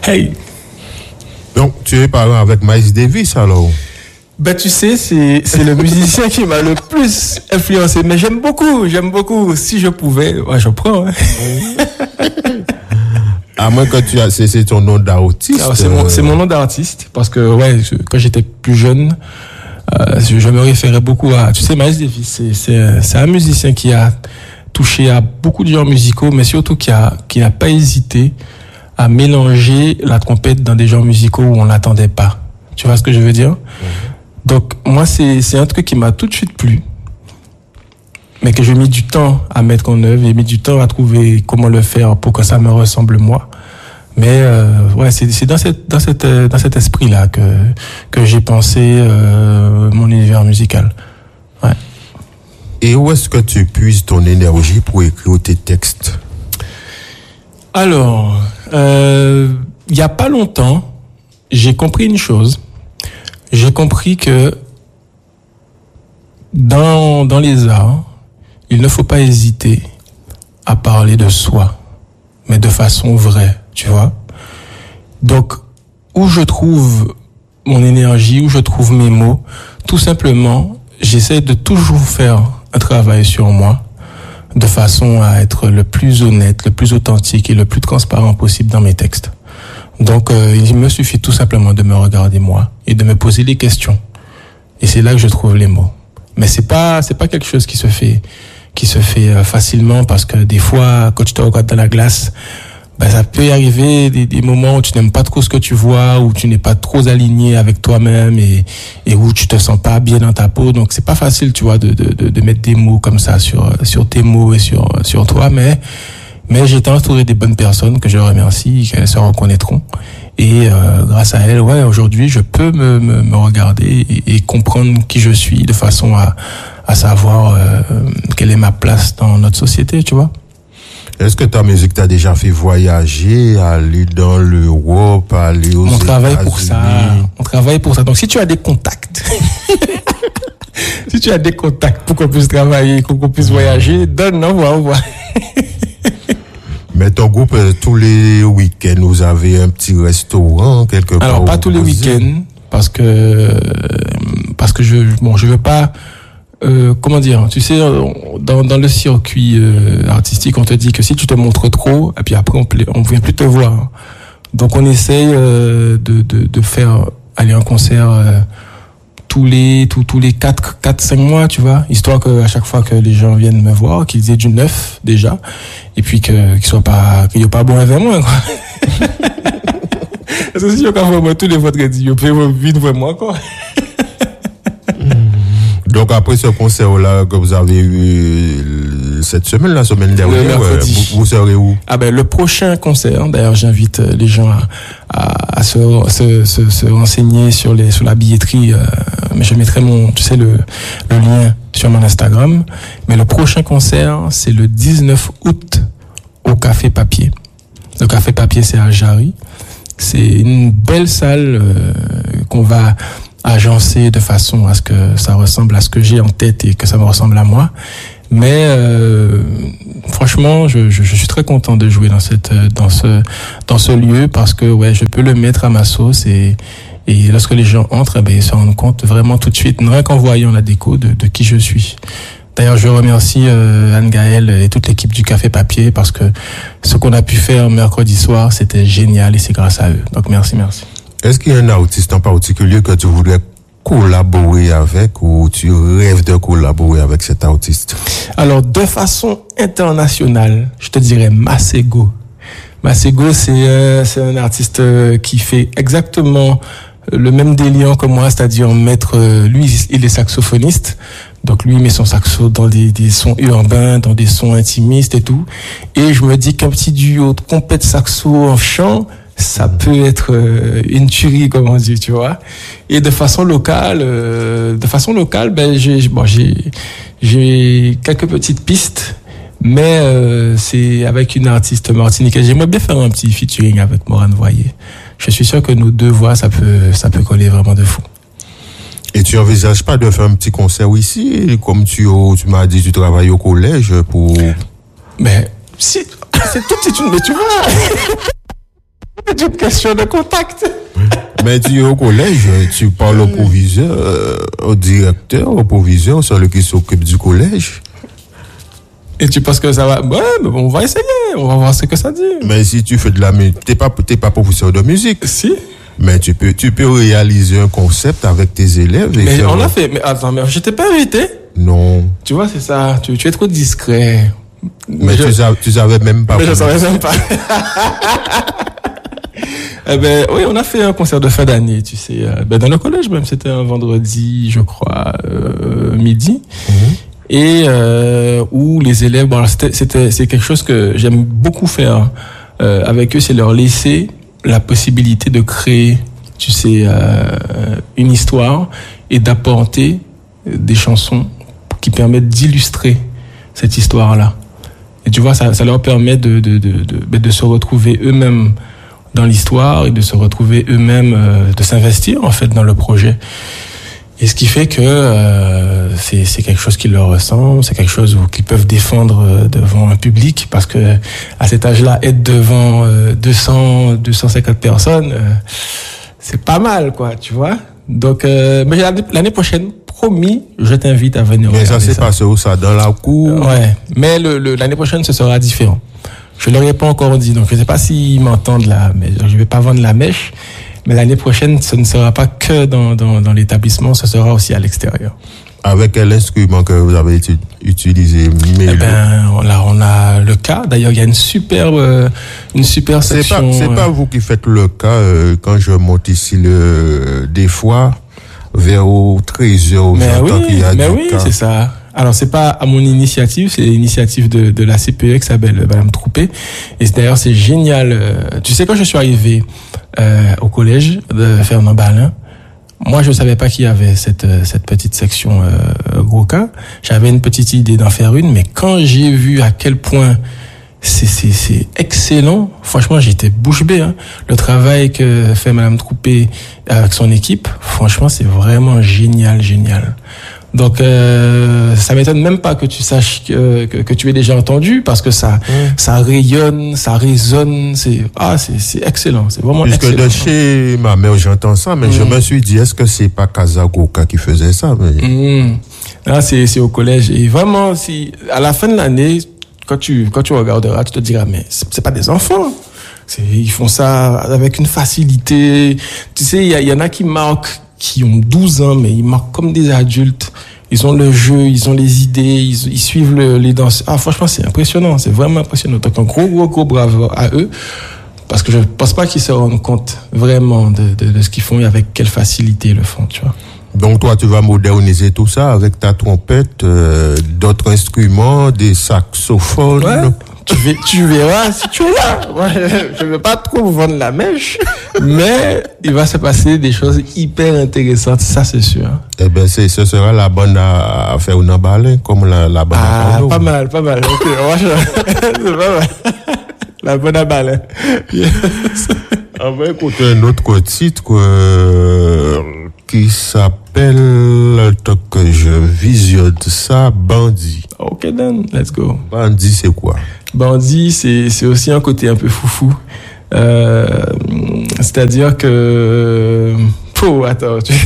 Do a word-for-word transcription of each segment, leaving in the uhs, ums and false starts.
Hey. Donc, tu es parent avec Miles Davis, alors? Ben, tu sais, c'est, c'est le musicien qui m'a le plus influencé. Mais j'aime beaucoup, j'aime beaucoup. Si je pouvais, ouais, je prends. Hein. À moins que tu as, c'est, c'est ton nom d'artiste. Alors, c'est mon, c'est mon nom d'artiste. Parce que, ouais, je, quand j'étais plus jeune, euh, je, je me référais beaucoup à, tu sais, Miles Davis, c'est, c'est, c'est un musicien qui a touché à beaucoup de genres musicaux, mais surtout qui a, qui n'a pas hésité à mélanger la trompette dans des genres musicaux où on l'attendait pas. Tu vois ce que je veux dire? Mm-hmm. Donc, moi, c'est, c'est un truc qui m'a tout de suite plu, mais que j'ai mis du temps à mettre en œuvre, j'ai mis du temps à trouver comment le faire pour que ça me ressemble moi. Mais, euh, ouais, c'est, c'est dans cette, dans cette, dans cet esprit-là que, que j'ai pensé, euh, mon univers musical. Ouais. Et où est-ce que tu puises ton énergie pour écrire tes textes? Alors, euh, il y a pas longtemps, j'ai compris une chose. J'ai compris que dans, dans les arts, il ne faut pas hésiter à parler de soi, mais de façon vraie, tu vois. Donc, où je trouve mon énergie, où je trouve mes mots, tout simplement, j'essaie de toujours faire un travail sur moi, de façon à être le plus honnête, le plus authentique et le plus transparent possible dans mes textes. Donc, euh, il me suffit tout simplement de me regarder moi et de me poser des questions. Et c'est là que je trouve les mots. Mais c'est pas, c'est pas quelque chose qui se fait, qui se fait euh, facilement, parce que des fois, quand tu te regardes dans la glace, ben, ça peut y arriver des, des moments où tu n'aimes pas trop ce que tu vois, où tu n'es pas trop aligné avec toi-même et, et où tu te sens pas bien dans ta peau. Donc, c'est pas facile, tu vois, de, de, de, de mettre des mots comme ça sur, sur tes mots et sur, sur toi, mais, mais j'ai été entouré des bonnes personnes que je remercie, qu'elles se reconnaîtront. Et, euh, grâce à elles, ouais, aujourd'hui, je peux me, me, me regarder et, et comprendre qui je suis de façon à, à savoir, euh, quelle est ma place dans notre société, tu vois. Est-ce que ta musique t'a déjà fait voyager, aller dans l'Europe, aller aux États-Unis? On travaille pour ça. On travaille pour ça. Donc, si tu as des contacts, si tu as des contacts pour qu'on puisse travailler, pour qu'on puisse voyager, donne, envoie, envoie. Mais ton groupe, tous les week-ends, vous avez un petit restaurant quelque part? Alors, pas tous les week-ends, parce que, parce que je, bon, je veux pas, Euh, comment dire, tu sais, dans, dans le circuit euh, artistique, on te dit que si tu te montres trop, et puis après on ne vient plus te voir. Donc on essaye euh, de, de, de faire aller un concert euh, tous les tous tous les quatre quatre cinq mois, tu vois, histoire que à chaque fois que les gens viennent me voir, qu'ils aient du neuf déjà, et puis que qu'ils soient pas qu'il y ait pas bon avec moi, quoi. Parce que si je quand moi tous les vendredis, je peux venir voir moi, quoi. Donc après ce concert-là que vous avez eu cette semaine, la semaine dernière, ouais, vous, vous serez où? Ah ben le prochain concert, d'ailleurs j'invite les gens à, à, à se, se, se, se renseigner sur les sur la billetterie. Euh, mais je mettrai mon, tu sais le, le lien sur mon Instagram. Mais le prochain concert, c'est le dix-neuf août au Café Papier. Le Café Papier, c'est à Jarry. C'est une belle salle euh, qu'on va agencé de façon à ce que ça ressemble à ce que j'ai en tête et que ça me ressemble à moi. Mais euh, franchement, je, je, je suis très content de jouer dans cette dans ce dans ce lieu parce que ouais, je peux le mettre à ma sauce et et lorsque les gens entrent, eh ben, ils se rendent compte vraiment tout de suite, rien qu'en voyant la déco, de, de qui je suis. D'ailleurs, je remercie euh, Anne-Gaëlle et toute l'équipe du Café Papier parce que ce qu'on a pu faire mercredi soir, c'était génial et c'est grâce à eux. Donc merci, merci. Est-ce qu'il y a un artiste en particulier que tu voudrais collaborer avec ou tu rêves de collaborer avec cet artiste? Alors, de façon internationale, je te dirais Masego. Masego, c'est, euh, c'est un artiste euh, qui fait exactement le même délire que moi, c'est-à-dire mettre, euh, lui, il est saxophoniste. Donc lui, il met son saxo dans des, des sons urbains, dans des sons intimistes et tout. Et je me dis qu'un petit duo de complète saxo en chant, ça peut être euh, une tuerie, comme on dit, tu vois. Et de façon locale, euh, de façon locale, ben j'ai, bon, j'ai, j'ai quelques petites pistes, mais euh, c'est avec une artiste martiniquaise. J'aimerais bien faire un petit featuring avec Morane Voyer. Je suis sûr que nos deux voix, ça peut, ça peut coller vraiment de fou. Et tu envisages pas de faire un petit concert ici, comme tu, tu m'as dit, tu travailles au collège pour. Mais si, c'est tout, c'est une, mais tu vois. une question de contact. Mais tu es au collège, tu parles au proviseur, euh, au directeur, au proviseur, celui qui s'occupe du collège. Et tu penses que ça va? Ouais, mais bon, on va essayer, on va voir ce que ça dit. Mais si tu fais de la musique, t'es pas, t'es pas professeur de musique. Si. Mais tu peux, tu peux réaliser un concept avec tes élèves. Et mais faire... on l'a fait. Mais attends, mais je t'ai pas invité. Non. Tu vois, c'est ça. Tu, tu es trop discret. Mais je... tu, savais, tu savais même pas. Mais je savais même pas. Eh ben, oui, on a fait un concert de fin d'année, tu sais. Euh, ben, dans le collège même, c'était un vendredi, je crois, euh, midi. Mm-hmm. Et euh, où les élèves, bon, alors c'était, c'était, c'est quelque chose que j'aime beaucoup faire euh, avec eux, c'est leur laisser la possibilité de créer, tu sais, euh, une histoire et d'apporter des chansons qui permettent d'illustrer cette histoire-là. Et tu vois, ça, ça leur permet de, de, de, de, de se retrouver eux-mêmes dans l'histoire et de se retrouver eux-mêmes, euh, de s'investir en fait dans le projet. Et ce qui fait que euh, c'est, c'est quelque chose qui leur ressemble, c'est quelque chose où, qu'ils peuvent défendre euh, devant un public, parce que à cet âge-là, être devant euh, deux cents, deux cent cinquante personnes, euh, c'est pas mal, quoi, tu vois. Donc, euh, mais l'année, l'année prochaine, promis, je t'invite à venir. Mais ça s'est passé où ça? Dans la cour? Euh, ouais. Mais le, le, l'année prochaine, ce sera différent. Je leur ai pas encore dit, donc je sais pas s'ils m'entendent là, mais je vais pas vendre la mèche. Mais l'année prochaine, ce ne sera pas que dans, dans, dans l'établissement, ce sera aussi à l'extérieur. Avec quel instrument que vous avez utilisé? Mais eh ben, là, on a le cas. D'ailleurs, il y a une superbe, une super section. C'est pas, c'est pas vous qui faites le cas, euh, quand je monte ici le, des fois, vers au treize heures, mais oui, qu'il y a mais du oui, cas. c'est ça. Alors, c'est pas à mon initiative, c'est l'initiative de, de la C P E qui s'appelle Madame Troupé. Et d'ailleurs, c'est génial. Tu sais, quand je suis arrivé euh, au collège de Fernand Balin, moi, je savais pas qu'il y avait cette cette petite section euh, gros cas. J'avais une petite idée d'en faire une, mais quand j'ai vu à quel point c'est c'est c'est excellent, franchement, j'étais bouche bée. Hein. Le travail que fait Madame Troupé avec son équipe, franchement, c'est vraiment génial, génial. Donc, euh, ça m'étonne même pas que tu saches que, que, que tu aies déjà entendu, parce que ça, mmh. ça rayonne, ça résonne, c'est, ah, c'est, c'est excellent, c'est vraiment Puisque excellent. Puisque de chez ma mère, j'entends ça, mais mmh. je me suis dit, est-ce que c'est pas Kazagoka qui faisait ça? Mais... Mmh. Là, c'est, c'est au collège. Et vraiment, si, à la fin de l'année, quand tu, quand tu regarderas, tu te diras, mais c'est, c'est pas des enfants. C'est, ils font ça avec une facilité. Tu sais, il y, y en a qui marquent, qui ont douze ans, mais ils marquent comme des adultes. Ils ont le jeu, ils ont les idées, ils, ils suivent le, les danses. Ah, franchement, c'est impressionnant, c'est vraiment impressionnant. Donc, un gros, gros, gros bravo à eux, parce que je pense pas qu'ils se rendent compte vraiment de, de, de ce qu'ils font et avec quelle facilité ils le font, tu vois. Donc, toi, tu vas moderniser tout ça avec ta trompette, euh, d'autres instruments, des saxophones. Ouais. Tu, vais, tu verras si tu es là. Moi, je ne veux pas trop vous vendre la mèche, mais il va se passer des choses hyper intéressantes, ça c'est sûr. Eh ben, c'est, ce sera la bonne à, à faire une balai, comme la, la bonne ah, à Carlo. Pas mal, pas mal. Okay, c'est pas mal. La bonne à balai. Yes. On va écouter un autre titre euh, qui s'appelle, tant que je visionne ça, Bandit. Ok, then, let's go. Bandit, c'est quoi? Bandit, c'est, c'est aussi un côté un peu foufou. Euh, c'est-à-dire que... Oh, attends. Tu...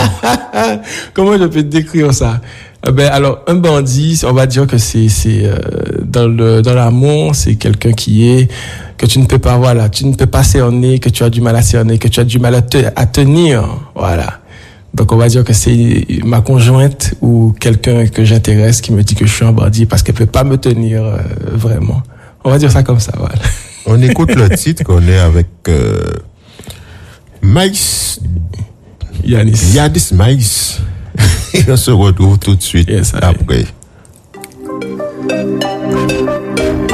Comment je peux te décrire ça? Ben, alors, un bandit, on va dire que c'est, c'est euh, dans le dans l'amour, c'est quelqu'un qui est que tu ne peux pas, voilà, tu ne peux pas cerner, que tu as du mal à cerner, que tu as du mal à, te, à tenir, voilà. Donc, on va dire que c'est ma conjointe ou quelqu'un que j'intéresse qui me dit que je suis un bandit parce qu'elle peut pas me tenir euh, vraiment. On va dire ça comme ça, voilà. On écoute le titre qu'on est avec euh, Maïs. Yanis. Yanis Maïs. On se retrouve tout de suite yes, après.